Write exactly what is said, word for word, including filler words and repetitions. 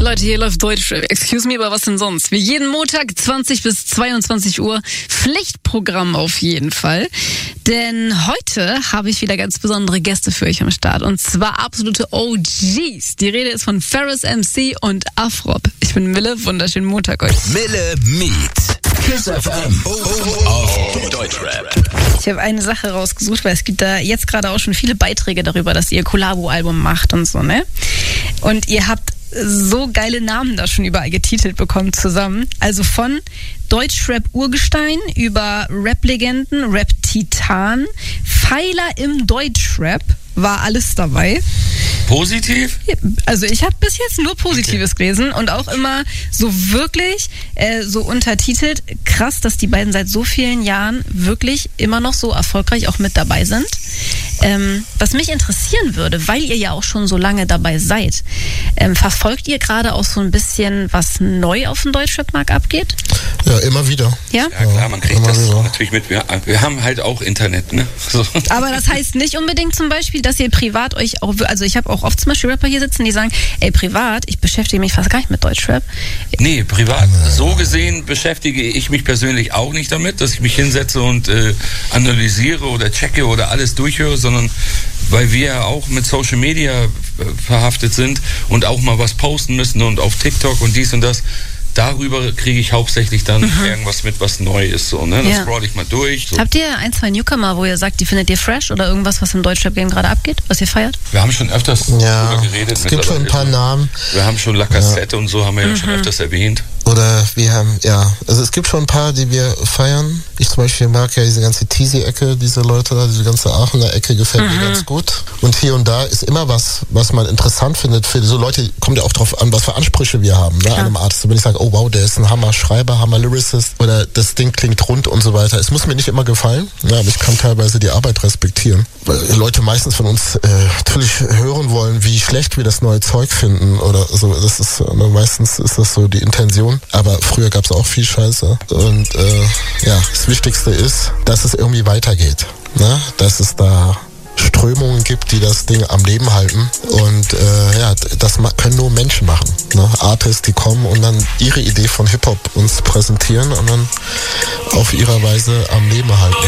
Leute, hier läuft Deutschrap. Excuse me, aber was denn sonst? Wie jeden Montag zwanzig bis zweiundzwanzig Uhr. Pflichtprogramm auf jeden Fall. Denn heute habe ich wieder ganz besondere Gäste für euch am Start. Und zwar absolute O Gs. Die Rede ist von Ferris M C und Afrob. Ich bin Mille, wunderschönen Montag euch. Mille Meet. Kiss F M. Oh, oh, oh. Auf Deutschrap. Ich habe eine Sache rausgesucht, weil es gibt da jetzt gerade auch schon viele Beiträge darüber, dass ihr Collabo-Album macht und so, ne? Und ihr habt so geile Namen da schon überall getitelt bekommen zusammen. Also von Deutschrap-Urgestein über Rap-Legenden, Rap-Titan, Pfeiler im Deutschrap, war alles dabei. Positiv? Also ich habe bis jetzt nur Positives okay. gelesen und auch immer so wirklich äh, so untertitelt. Krass, dass die beiden seit so vielen Jahren wirklich immer noch so erfolgreich auch mit dabei sind. Ähm, was mich interessieren würde, weil ihr ja auch schon so lange dabei seid, ähm, verfolgt ihr gerade auch so ein bisschen, was neu auf dem Deutschrap-Markt abgeht? Ja, immer wieder. Ja? Ja klar, man kriegt immer das wieder. natürlich mit. Wir, wir haben halt auch Internet, ne? So. Aber das heißt nicht unbedingt zum Beispiel, dass ihr privat euch auch, also ich habe auch oft zum Beispiel Rapper hier sitzen, die sagen, ey, privat, ich beschäftige mich fast gar nicht mit Deutschrap. Nee, privat, so gesehen beschäftige ich mich persönlich auch nicht damit, dass ich mich hinsetze und äh, analysiere oder checke oder alles durchhöre, sondern weil wir ja auch mit Social Media äh, verhaftet sind und auch mal was posten müssen und auf TikTok und dies und das. Darüber kriege ich hauptsächlich dann mhm. irgendwas mit, was neu ist. So, ne? Das ja. scroll ich mal durch. So. Habt ihr ein, zwei Newcomer, wo ihr sagt, die findet ihr fresh oder irgendwas, was im Deutschrap-Game gerade abgeht, was ihr feiert? Wir haben schon öfters ja, darüber geredet. Es gibt schon ein paar Namen. Wir haben schon La Cassette ja. und so, haben wir ja mhm. schon öfters erwähnt. Oder wir haben, ja, also es gibt schon ein paar, die wir feiern. Ich zum Beispiel mag ja diese ganze Teasy-Ecke, diese Leute da, diese ganze Aachener Ecke gefällt mhm. mir ganz gut. Und hier und da ist immer was, was man interessant findet. Für so Leute kommt ja auch drauf an, was für Ansprüche wir haben, ne, einem Artist. Wenn ich sage, oh wow, der ist ein Hammer-Schreiber, Hammer-Lyricist oder das Ding klingt rund und so weiter. Es muss mir nicht immer gefallen, ja, aber ich kann teilweise die Arbeit respektieren. Weil Leute meistens von uns äh, natürlich hören wollen, wie schlecht wir das neue Zeug finden oder so. Das ist, ne, meistens ist das so die Intention. Aber früher gab es auch viel Scheiße. Und äh, ja, das Wichtigste ist, dass es irgendwie weitergeht. Ne? Dass es da Strömungen gibt, die das Ding am Leben halten. Und äh, ja, das können nur Menschen machen. Ne? Artists, die kommen und dann ihre Idee von Hip-Hop uns präsentieren und dann auf ihrer Weise am Leben halten.